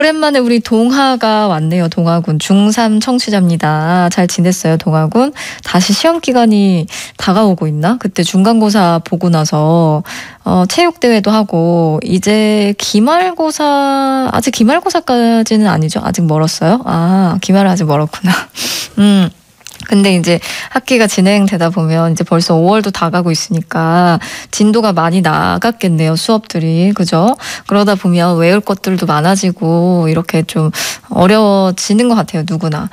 오랜만에 우리 동하가 왔네요. 동하군. 중3 청취자입니다. 잘 지냈어요, 동하군? 다시 시험 기간이 다가오고 있나? 그때 중간고사 보고 나서 체육대회도 하고 이제 기말고사, 아직 기말고사까지는 아니죠? 아직 멀었어요? 아, 기말은 아직 멀었구나. 근데 이제 학기가 진행되다 보면 이제 벌써 5월도 다가고 있으니까 진도가 많이 나갔겠네요. 수업들이. 그죠? 그러다 보면 외울 것들도 많아지고 이렇게 좀 어려워지는 것 같아요. 누구나.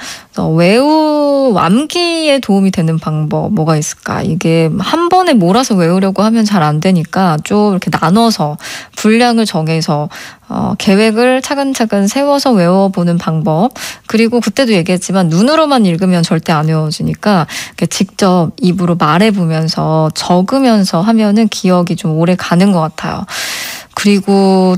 암기에 도움이 되는 방법 뭐가 있을까? 이게 한 번에 몰아서 외우려고 하면 잘 안 되니까 좀 이렇게 나눠서 분량을 정해서 계획을 차근차근 세워서 외워보는 방법. 그리고 그때도 얘기했지만 눈으로만 읽으면 절대 안 외워지니까 직접 입으로 말해보면서 적으면서 하면은 기억이 좀 오래 가는 것 같아요. 그리고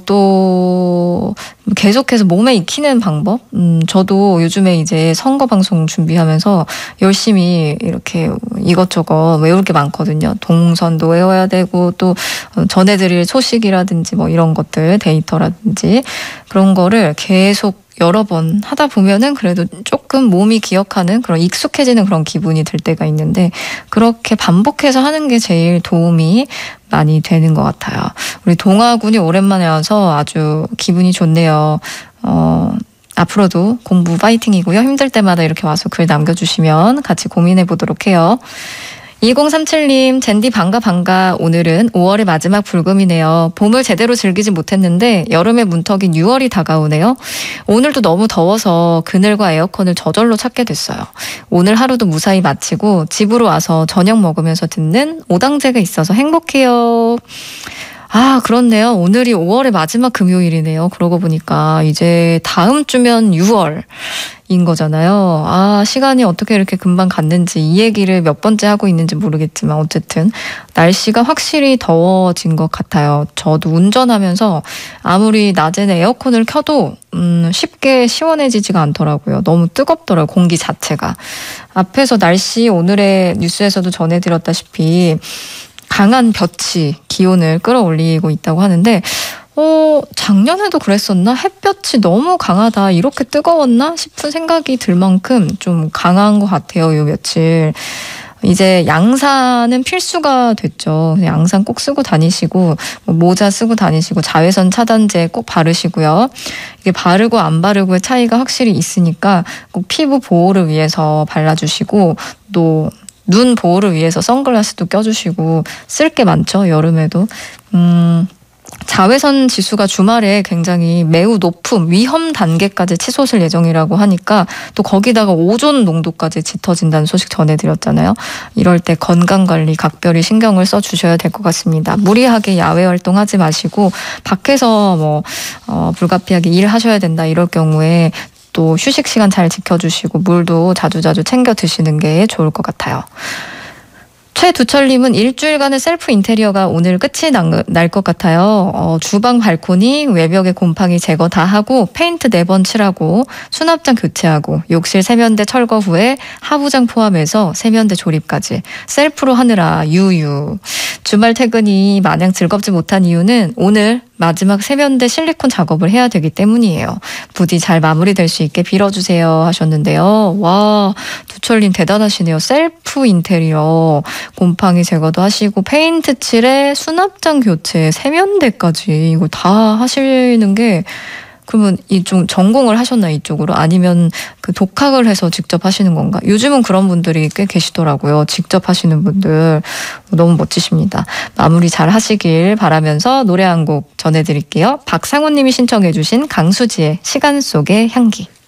또 계속해서 몸에 익히는 방법? 저도 요즘에 이제 선거 방송 준비하면서 열심히 이렇게 이것저것 외울 게 많거든요. 동선도 외워야 되고 또 전해드릴 소식이라든지 뭐 이런 것들, 데이터라든지 그런 거를 계속 여러 번 하다 보면은 그래도 조금 몸이 기억하는 그런 익숙해지는 그런 기분이 들 때가 있는데 그렇게 반복해서 하는 게 제일 도움이 많이 되는 것 같아요. 우리 동아군이 오랜만에 와서 아주 기분이 좋네요. 앞으로도 공부 파이팅이고요. 힘들 때마다 이렇게 와서 글 남겨주시면 같이 고민해 보도록 해요. 2037님, 젠디 반가. 오늘은 5월의 마지막 불금이네요. 봄을 제대로 즐기지 못했는데 여름의 문턱인 6월이 다가오네요. 오늘도 너무 더워서 그늘과 에어컨을 저절로 찾게 됐어요. 오늘 하루도 무사히 마치고 집으로 와서 저녁 먹으면서 듣는 오당제가 있어서 행복해요. 아, 그렇네요. 오늘이 5월의 마지막 금요일이네요. 그러고 보니까 이제 다음 주면 6월인 거잖아요. 아, 시간이 어떻게 이렇게 금방 갔는지 이 얘기를 몇 번째 하고 있는지 모르겠지만 어쨌든 날씨가 확실히 더워진 것 같아요. 저도 운전하면서 아무리 낮에는 에어컨을 켜도 쉽게 시원해지지가 않더라고요. 너무 뜨겁더라고요. 공기 자체가. 앞에서 날씨 오늘의 뉴스에서도 전해드렸다시피 강한 볕이 기온을 끌어올리고 있다고 하는데 작년에도 그랬었나? 햇볕이 너무 강하다. 이렇게 뜨거웠나? 싶은 생각이 들 만큼 좀 강한 것 같아요. 요 며칠. 이제 양산은 필수가 됐죠. 양산 꼭 쓰고 다니시고 모자 쓰고 다니시고 자외선 차단제 꼭 바르시고요. 이게 바르고 안 바르고의 차이가 확실히 있으니까 꼭 피부 보호를 위해서 발라주시고 또 눈 보호를 위해서 선글라스도 껴주시고 쓸 게 많죠. 여름에도. 자외선 지수가 주말에 굉장히 매우 높은 위험 단계까지 치솟을 예정이라고 하니까 또 거기다가 오존 농도까지 짙어진다는 소식 전해드렸잖아요. 이럴 때 건강관리 각별히 신경을 써주셔야 될 것 같습니다. 무리하게 야외 활동하지 마시고 밖에서 불가피하게 일하셔야 된다 이럴 경우에 또 휴식 시간 잘 지켜주시고 물도 자주자주 챙겨 드시는 게 좋을 것 같아요. 최두철님은 일주일간의 셀프 인테리어가 오늘 끝이 날 것 같아요. 주방 발코니, 외벽에 곰팡이 제거 다 하고 페인트 4번 칠하고 수납장 교체하고 욕실 세면대 철거 후에 하부장 포함해서 세면대 조립까지 셀프로 하느라 유유. 주말 퇴근이 마냥 즐겁지 못한 이유는 오늘 마지막 세면대 실리콘 작업을 해야 되기 때문이에요. 부디 잘 마무리될 수 있게 빌어주세요 하셨는데요. 와, 두철님 대단하시네요. 셀프 인테리어, 곰팡이 제거도 하시고 페인트 칠에 수납장 교체, 세면대까지 이거 다 하시는 게 그러면 좀 전공을 하셨나요? 이쪽으로? 아니면 그 독학을 해서 직접 하시는 건가? 요즘은 그런 분들이 꽤 계시더라고요. 직접 하시는 분들 너무 멋지십니다. 마무리 잘 하시길 바라면서 노래 한 곡 전해드릴게요. 박상훈 님이 신청해 주신 강수지의 시간 속의 향기.